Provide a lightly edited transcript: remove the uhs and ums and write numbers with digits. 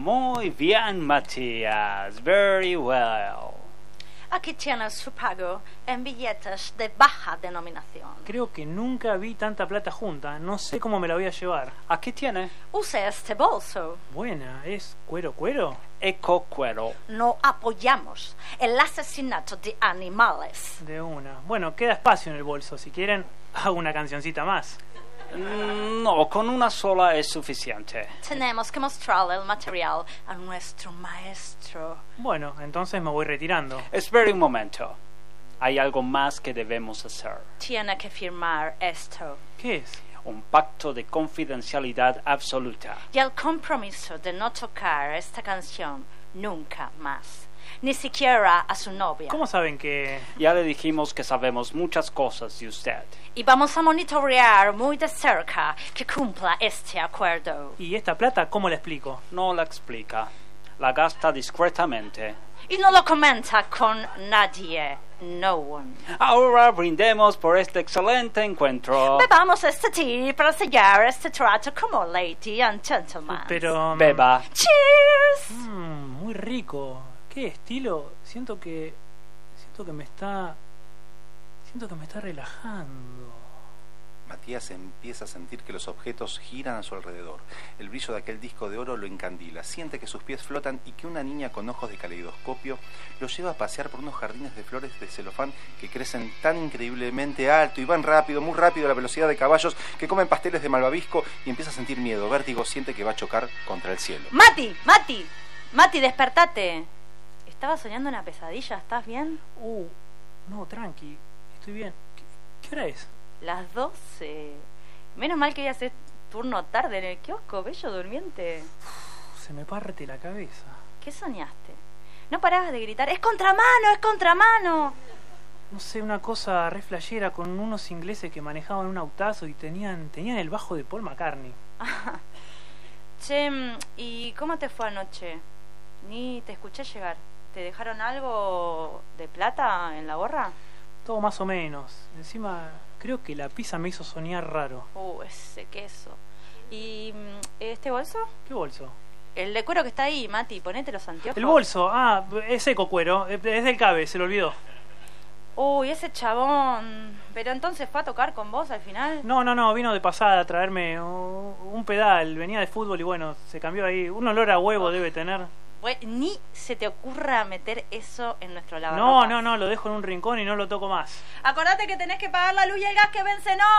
Muy bien, Matías. Very well. Aquí tiene su pago en billetes de baja denominación. Creo que nunca vi tanta plata junta. No sé cómo me la voy a llevar. Aquí tiene. Use este bolso. Buena, ¿es cuero? Eco cuero. No apoyamos el asesinato de animales. De una. Bueno, queda espacio en el bolso. Si quieren, hago una cancioncita más. No, con una sola es suficiente. Tenemos que mostrarle el material a nuestro maestro. Bueno, entonces me voy retirando. Espere un momento. Hay algo más que debemos hacer. Tiene que firmar esto. ¿Qué es? Un pacto de confidencialidad absoluta. Y el compromiso de no tocar esta canción nunca más. Ni siquiera a su novia. ¿Cómo saben que...? Ya le dijimos que sabemos muchas cosas de usted. Y vamos a monitorear muy de cerca que cumpla este acuerdo. ¿Y esta plata cómo la explico? No la explica. La gasta discretamente. Y no lo comenta con nadie. No one. Ahora brindemos por este excelente encuentro. Bebamos este té para sellar este trato como lady and gentleman. Pero... Beba. Cheers. Muy rico. ¿Qué estilo? Siento que me está relajando. Matías empieza a sentir que los objetos giran a su alrededor. El brillo de aquel disco de oro lo encandila. Siente que sus pies flotan y que una niña con ojos de caleidoscopio lo lleva a pasear por unos jardines de flores de celofán que crecen tan increíblemente alto y van rápido, muy rápido, a la velocidad de caballos que comen pasteles de malvavisco, y empieza a sentir miedo, vértigo, siente que va a chocar contra el cielo. Mati, despertate. Estaba soñando una pesadilla, ¿estás bien? No, tranqui, estoy bien. ¿Qué hora es? Las 12. Menos mal que voy a hacer turno tarde en el kiosco, bello durmiente. Se me parte la cabeza. ¿Qué soñaste? No parabas de gritar, ¡es contramano, es contramano! No sé, una cosa re flashera con unos ingleses que manejaban un autazo y tenían el bajo de Paul McCartney. Che, ¿y cómo te fue anoche? Ni te escuché llegar. ¿Te dejaron algo de plata en la gorra? Todo más o menos. Encima, creo que la pizza me hizo soñar raro. Ese queso. ¿Y este bolso? ¿Qué bolso? El de cuero que está ahí, Mati. Ponete los anteojos. El bolso, es eco cuero. Es del Cabe, se lo olvidó. Uy, ese chabón. ¿Pero entonces fue a tocar con vos al final? No, vino de pasada a traerme un pedal. Venía de fútbol y bueno, se cambió ahí. Un olor a huevo debe tener. Ni se te ocurra meter eso en nuestro lavarropas. No, lo dejo en un rincón y no lo toco más. Acordate que tenés que pagar la luz y el gas que vence, no.